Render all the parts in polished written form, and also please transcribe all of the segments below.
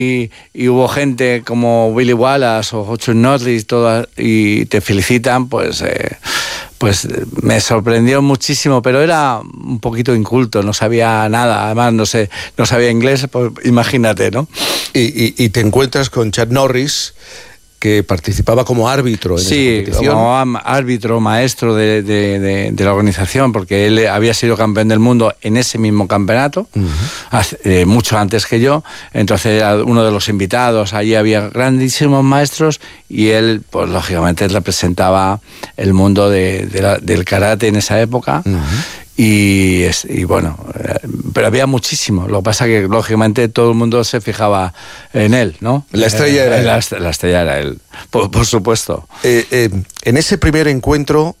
y hubo gente como Willy Wallace o Chuck Norris y te felicitan, pues me sorprendió muchísimo, pero era un poquito inculto, no sabía nada, además no sabía inglés, pues imagínate, ¿no? Y te encuentras con Chuck Norris, que participaba como árbitro en esa competición. Sí, como árbitro, maestro de la organización, porque él había sido campeón del mundo en ese mismo campeonato, mucho antes que yo. Entonces era uno de los invitados, allí había grandísimos maestros y él, pues lógicamente representaba el mundo del karate en esa época. Y bueno, pero había muchísimo. Lo que pasa que lógicamente todo el mundo se fijaba en él, ¿no? La estrella era él. La estrella era él, por supuesto. En ese primer encuentro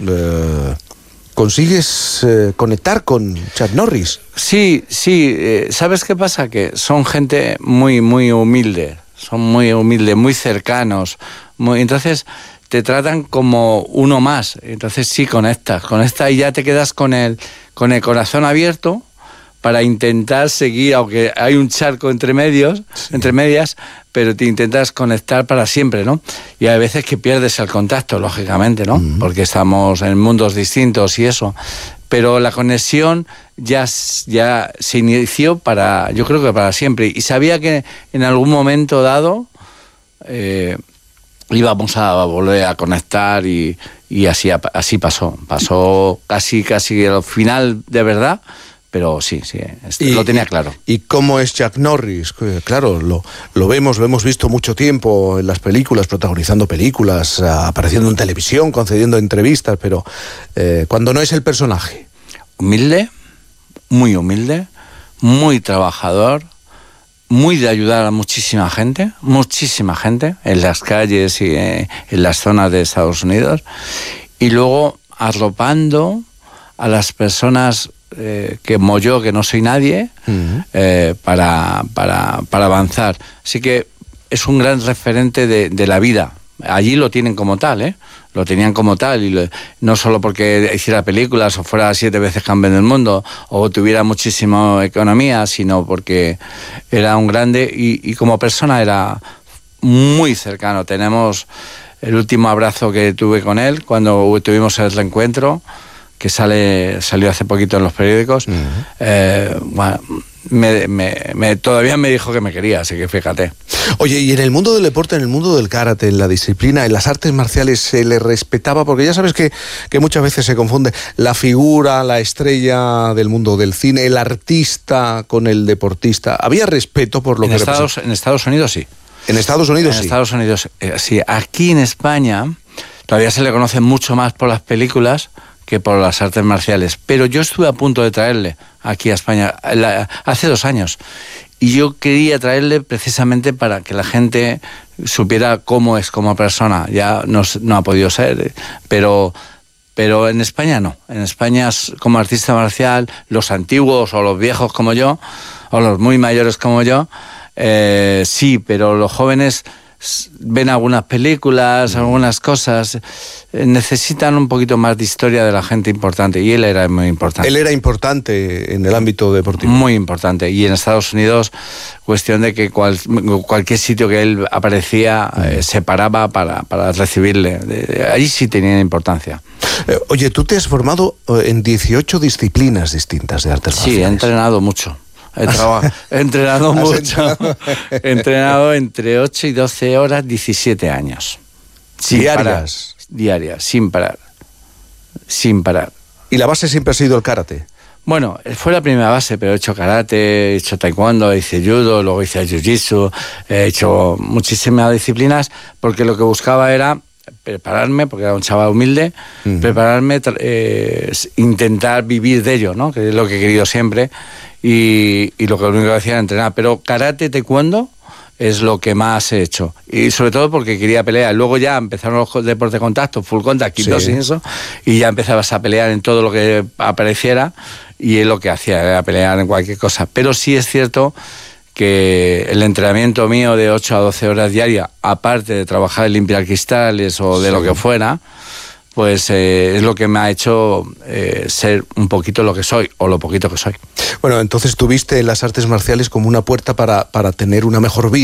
consigues conectar con Chuck Norris. Sí. ¿Sabes qué pasa? Que son gente muy, muy humilde. Son muy humildes, muy cercanos. Entonces te tratan como uno más, entonces sí conectas y ya te quedas con el corazón abierto para intentar seguir, aunque hay un charco entre medias, pero te intentas conectar para siempre, ¿no? Y hay veces que pierdes el contacto, lógicamente, ¿no? Porque estamos en mundos distintos y eso, pero la conexión ya se inició yo creo que para siempre, y sabía que en algún momento dado íbamos a volver a conectar y así pasó casi al final de verdad, pero sí, lo tenía claro. ¿Y cómo es Chuck Norris? Claro, lo hemos visto mucho tiempo en las películas, protagonizando películas, apareciendo en televisión, concediendo entrevistas, pero cuando no es el personaje. Humilde, muy trabajador, muy de ayudar a muchísima gente en las calles y en las zonas de Estados Unidos, y luego arropando a las personas como yo, que no soy nadie, para avanzar. Así que es un gran referente de la vida. Allí lo tienen como tal, lo tenían como tal, y no solo porque hiciera películas o fuera 7 veces campeón del mundo o tuviera muchísima economía, sino porque era un grande y como persona era muy cercano. Tenemos el último abrazo que tuve con él cuando tuvimos el reencuentro, que salió hace poquito en los periódicos. Bueno, todavía me dijo que me quería, así que fíjate. Oye, y en el mundo del deporte, en el mundo del karate, en la disciplina, en las artes marciales, ¿se le respetaba? Porque ya sabes que muchas veces se confunde la figura, la estrella del mundo del cine, el artista con el deportista. ¿Había respeto por lo que representa? En Estados Unidos sí. ¿En Estados Unidos sí? En Estados Unidos sí. Aquí en España todavía se le conoce mucho más por las películas que por las artes marciales, pero yo estuve a punto de traerle aquí a España hace 2 años, y yo quería traerle precisamente para que la gente supiera cómo es como persona. Ya no ha podido ser, pero en España no. En España, como artista marcial, los antiguos o los viejos como yo, o los muy mayores como yo, sí, pero los jóvenes ven algunas películas, algunas cosas, necesitan un poquito más de historia de la gente importante, y él era muy importante. Él era importante en el ámbito deportivo. Muy importante, y en Estados Unidos, cuestión de que cualquier sitio que él aparecía se paraba para recibirle. Allí sí tenía importancia. Oye, tú te has formado en 18 disciplinas distintas de artes marciales. Sí, he entrenado mucho. He entrenado mucho. He entrenado entre 8 y 12 horas, 17 años. Diarias, sin parar. ¿Y la base siempre ha sido el karate? Bueno, fue la primera base, pero he hecho karate, he hecho taekwondo, hice judo, luego hice jiu-jitsu, he hecho muchísimas disciplinas, porque lo que buscaba era prepararme, porque era un chaval humilde, prepararme, intentar vivir de ello, ¿no? Que es lo que he querido siempre. Y lo único que hacía era entrenar, pero karate, taekwondo es lo que más he hecho, y sobre todo porque quería pelear. Luego ya empezaron los deportes de contacto, full contact, kickboxing, eso, y ya empezabas a pelear en todo lo que apareciera, y es lo que hacía, era pelear en cualquier cosa. Pero sí es cierto que el entrenamiento mío de 8 a 12 horas diarias, aparte de trabajar en limpiar cristales o de lo que fuera, pues es lo que me ha hecho ser un poquito lo que soy, o lo poquito que soy. Bueno, entonces tuviste las artes marciales como una puerta para tener una mejor vida.